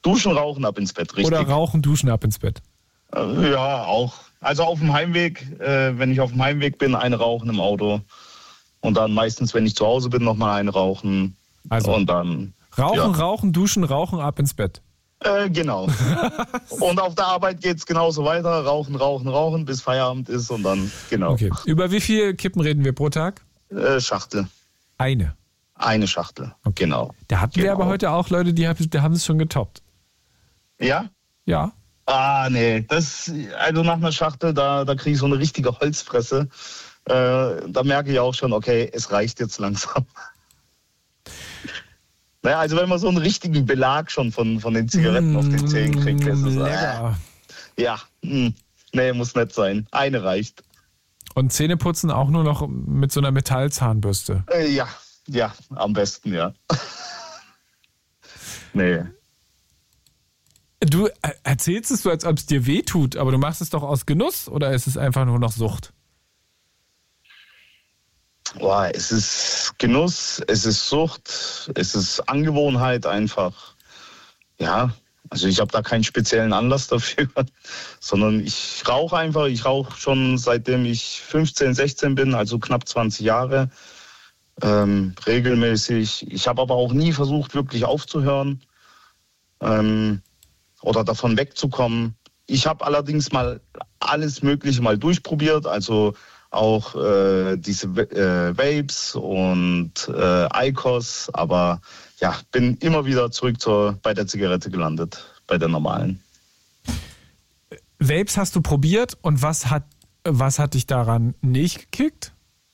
Duschen, rauchen, ab ins Bett, richtig. Oder rauchen, duschen, ab ins Bett? Ja, auch. Also auf dem Heimweg, wenn ich auf dem Heimweg bin, eine rauchen im Auto. Und dann meistens, wenn ich zu Hause bin, nochmal eine rauchen. Also und dann rauchen, duschen, rauchen, ab ins Bett. Genau. Und auf der Arbeit geht es genauso weiter. Rauchen, bis Feierabend ist und dann, genau. Okay. Über wie viele Kippen reden wir pro Tag? Schachtel. Eine Schachtel, okay. Genau. Da hatten wir aber heute auch Leute, die haben es schon getoppt. Ja? Ja. Nee, also nach einer Schachtel, da kriege ich so eine richtige Holzfresse. Da merke ich auch schon, okay, es reicht jetzt langsam. Naja, also wenn man so einen richtigen Belag schon von den Zigaretten auf den Zähnen kriegt, ist es lecker. Nee, muss nicht sein. Eine reicht. Und Zähneputzen auch nur noch mit so einer Metallzahnbürste? Ja, am besten, ja. Nee. Du erzählst es so, als ob es dir weh tut, aber du machst es doch aus Genuss oder ist es einfach nur noch Sucht? Boah, es ist Genuss, es ist Sucht, es ist Angewohnheit einfach. Ja, also ich habe da keinen speziellen Anlass dafür, sondern ich rauche einfach. Ich rauche schon seitdem ich 15, 16 bin, also knapp 20 Jahre, regelmäßig. Ich habe aber auch nie versucht, wirklich aufzuhören oder davon wegzukommen. Ich habe allerdings mal alles Mögliche mal durchprobiert, also auch diese Vapes und IQOS, aber ja, bin immer wieder zurück bei der Zigarette gelandet, bei der normalen. Vapes hast du probiert und was hat dich daran nicht gekickt?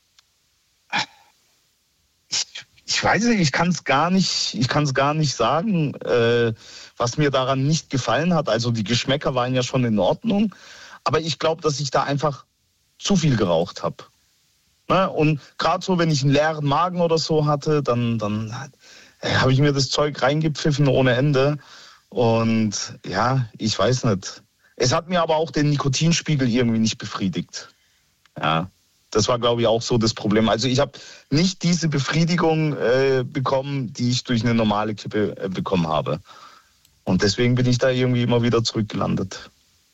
Ich weiß nicht, ich kann es gar nicht sagen, was mir daran nicht gefallen hat. Also die Geschmäcker waren ja schon in Ordnung, aber ich glaube, dass ich da einfach zu viel geraucht habe. Ne? Und gerade so, wenn ich einen leeren Magen oder so hatte, dann habe ich mir das Zeug reingepfiffen ohne Ende. Und ja, ich weiß nicht. Es hat mir aber auch den Nikotinspiegel irgendwie nicht befriedigt. Ja, das war, glaube ich, auch so das Problem. Also ich habe nicht diese Befriedigung bekommen, die ich durch eine normale Kippe bekommen habe. Und deswegen bin ich da irgendwie immer wieder zurückgelandet.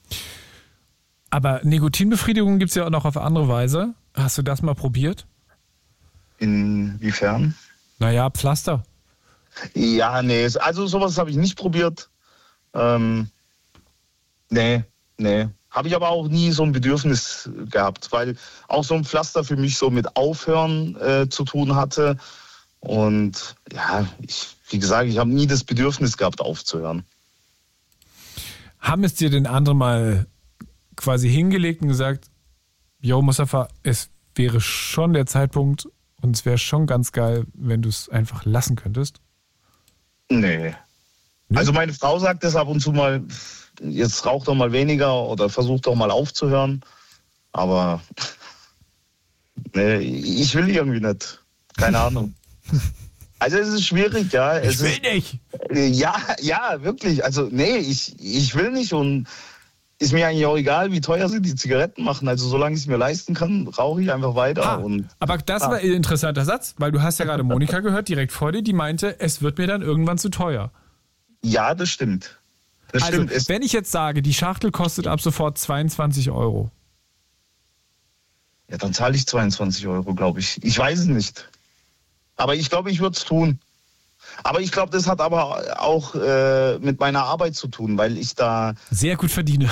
Aber Nikotinbefriedigung gibt es ja auch noch auf andere Weise. Hast du das mal probiert? Inwiefern? Naja, Pflaster. Ja, nee, also sowas habe ich nicht probiert. Nee. Habe ich aber auch nie so ein Bedürfnis gehabt, weil auch so ein Pflaster für mich so mit Aufhören zu tun hatte. Und ja, wie gesagt, ich habe nie das Bedürfnis gehabt, aufzuhören. Haben es dir denn andere mal quasi hingelegt und gesagt, yo Mustafa, es wäre schon der Zeitpunkt und es wäre schon ganz geil, wenn du es einfach lassen könntest? Nee. Also meine Frau sagt das ab und zu mal, jetzt rauch doch mal weniger oder versuch doch mal aufzuhören. Aber nee, ich will irgendwie nicht. Keine Ahnung. Also es ist schwierig, ja. Ich will nicht. Ja, wirklich. Also nee, ich will nicht und ist mir eigentlich auch egal, wie teuer sie die Zigaretten machen. Also solange ich es mir leisten kann, rauche ich einfach weiter. Aber das war ein interessanter Satz, weil du hast ja gerade Monika gehört, direkt vor dir, die meinte, es wird mir dann irgendwann zu teuer. Ja, das stimmt. Wenn ich jetzt sage, die Schachtel kostet ab sofort 22 €. Ja, dann zahle ich 22 €, glaube ich. Ich weiß es nicht. Aber ich glaube, ich würde es tun. Aber ich glaube, das hat aber auch mit meiner Arbeit zu tun, weil ich da... Sehr gut verdiene.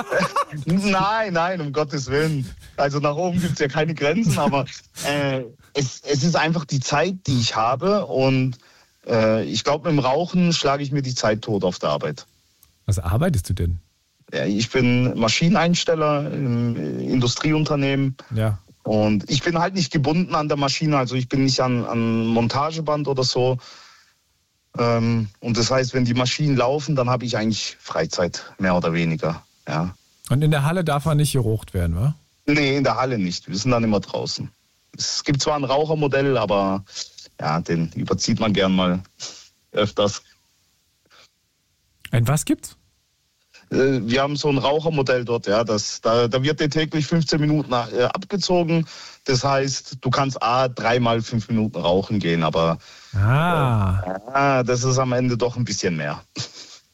Nein, um Gottes Willen. Also nach oben gibt es ja keine Grenzen, aber es ist einfach die Zeit, die ich habe und ich glaube, mit dem Rauchen schlage ich mir die Zeit tot auf der Arbeit. Was arbeitest du denn? Ja, ich bin Maschineneinsteller im Industrieunternehmen. Ja. Und ich bin halt nicht gebunden an der Maschine, also ich bin nicht an Montageband oder so. Und das heißt, wenn die Maschinen laufen, dann habe ich eigentlich Freizeit, mehr oder weniger. Ja. Und in der Halle darf man nicht geraucht werden, wa? Nee, in der Halle nicht. Wir sind dann immer draußen. Es gibt zwar ein Rauchermodell, aber ja, den überzieht man gern mal öfters. Ein was gibt's? Wir haben so ein Rauchermodell dort, ja. Da wird dir täglich 15 Minuten abgezogen. Das heißt, du kannst 3 mal 5 Minuten rauchen gehen, aber das ist am Ende doch ein bisschen mehr.